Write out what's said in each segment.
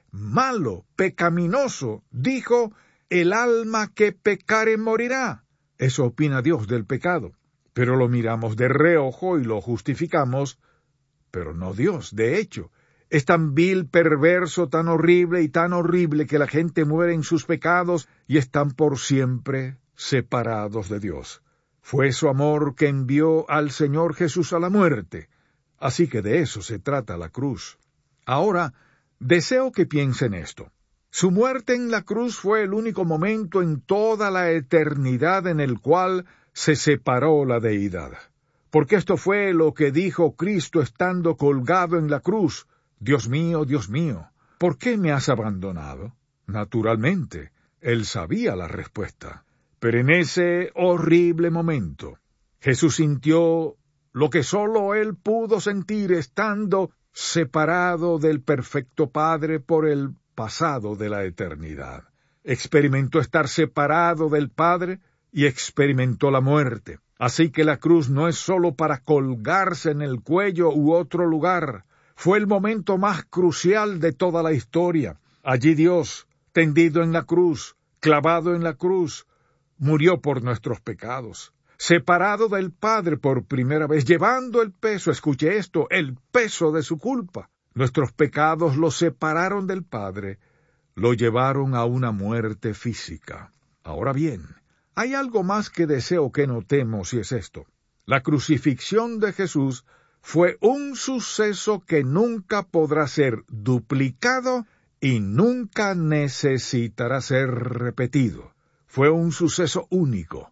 malo, pecaminoso. Dijo, el alma que pecare morirá. Eso opina Dios del pecado. Pero lo miramos de reojo y lo justificamos, pero no Dios. De hecho, es tan vil, perverso, tan horrible y tan horrible que la gente muere en sus pecados y están por siempre separados de Dios. Fue su amor que envió al Señor Jesús a la muerte. Así que de eso se trata la cruz. Ahora, deseo que piensen esto. Su muerte en la cruz fue el único momento en toda la eternidad en el cual se separó la deidad. Porque esto fue lo que dijo Cristo estando colgado en la cruz. Dios mío, ¿por qué me has abandonado? Naturalmente, él sabía la respuesta. Pero en ese horrible momento, Jesús sintió lo que sólo él pudo sentir estando separado del perfecto Padre por el pasado de la eternidad. Experimentó estar separado del Padre y experimentó la muerte. Así que la cruz no es sólo para colgarse en el cuello u otro lugar. Fue el momento más crucial de toda la historia. Allí Dios, tendido en la cruz, clavado en la cruz, murió por nuestros pecados, separado del Padre por primera vez, llevando el peso, escuche esto, el peso de su culpa. Nuestros pecados lo separaron del Padre, lo llevaron a una muerte física. Ahora bien, hay algo más que deseo que notemos y es esto. La crucifixión de Jesús fue un suceso que nunca podrá ser duplicado y nunca necesitará ser repetido. Fue un suceso único,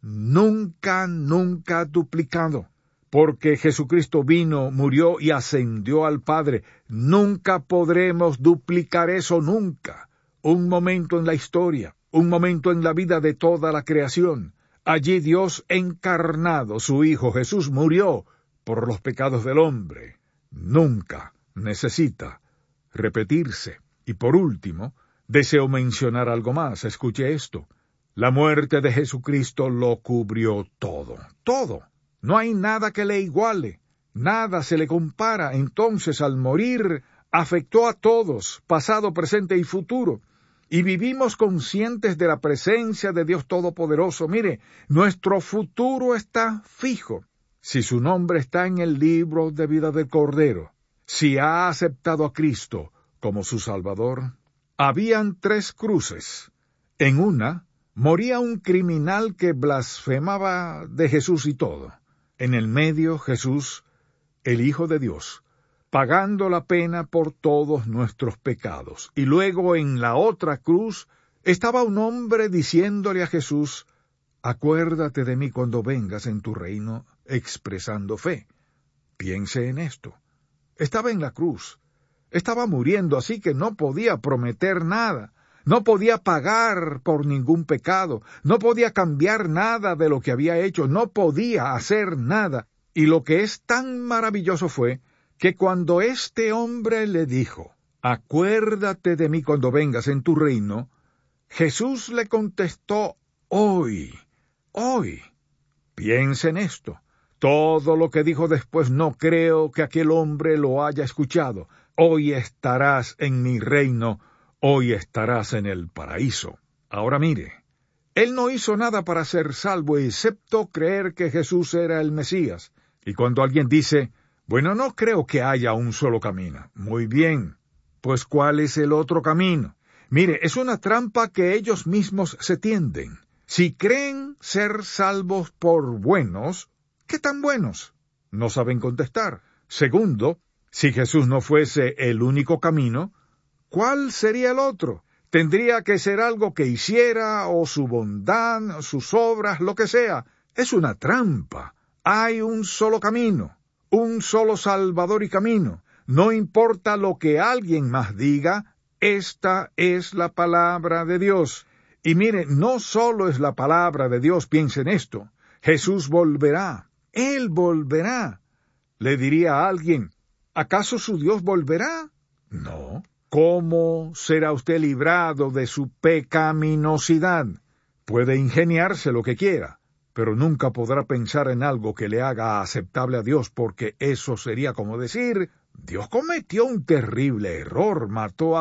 nunca duplicado. Porque Jesucristo vino, murió y ascendió al Padre. Nunca podremos duplicar eso, nunca. Un momento en la historia, un momento en la vida de toda la creación. Allí Dios encarnado, su Hijo Jesús, murió por los pecados del hombre. Nunca necesita repetirse. Y por último, deseo mencionar algo más. Escuche esto. La muerte de Jesucristo lo cubrió todo, todo. No hay nada que le iguale, nada se le compara. Entonces, al morir, afectó a todos, pasado, presente y futuro. Y vivimos conscientes de la presencia de Dios Todopoderoso. Mire, nuestro futuro está fijo. Si su nombre está en el libro de vida del Cordero, si ha aceptado a Cristo como su Salvador. Habían 3 cruces. En una, moría un criminal que blasfemaba de Jesús y todo. En el medio, Jesús, el Hijo de Dios, pagando la pena por todos nuestros pecados. Y luego en la otra cruz estaba un hombre diciéndole a Jesús, acuérdate de mí cuando vengas en tu reino, expresando fe. Piense en esto. Estaba en la cruz. Estaba muriendo, así que no podía prometer nada. No podía pagar por ningún pecado, no podía cambiar nada de lo que había hecho, no podía hacer nada. Y lo que es tan maravilloso fue que cuando este hombre le dijo, acuérdate de mí cuando vengas en tu reino, Jesús le contestó, hoy. Piensa en esto. Todo lo que dijo después no creo que aquel hombre lo haya escuchado. Hoy estarás en mi reino. Hoy estarás en el paraíso. Ahora mire, él no hizo nada para ser salvo excepto creer que Jesús era el Mesías. Y cuando alguien dice, bueno, no creo que haya un solo camino. Muy bien, pues ¿cuál es el otro camino? Mire, es una trampa que ellos mismos se tienden. Si creen ser salvos por buenos, ¿qué tan buenos? No saben contestar. Segundo, si Jesús no fuese el único camino, ¿cuál sería el otro? Tendría que ser algo que hiciera, o su bondad, sus obras, lo que sea. Es una trampa. Hay un solo camino, un solo Salvador y camino. No importa lo que alguien más diga, esta es la palabra de Dios. Y mire, no solo es la palabra de Dios, piensen esto. Jesús volverá. Él volverá. Le diría a alguien, ¿acaso su Dios volverá? No. ¿Cómo será usted librado de su pecaminosidad? Puede ingeniarse lo que quiera, pero nunca podrá pensar en algo que le haga aceptable a Dios, porque eso sería como decir, Dios cometió un terrible error, mató a